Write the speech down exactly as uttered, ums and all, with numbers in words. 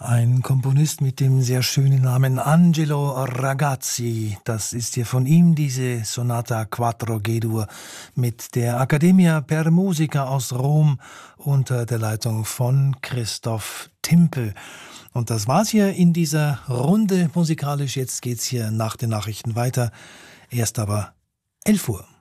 Ein Komponist mit dem sehr schönen Namen Angelo Ragazzi. Das ist hier von ihm diese Sonata Quattro G-Dur mit der Accademia per Musica aus Rom unter der Leitung von Christoph Timpel. Und das war's hier in dieser Runde musikalisch. Jetzt geht's hier nach den Nachrichten weiter. Erst aber elf Uhr.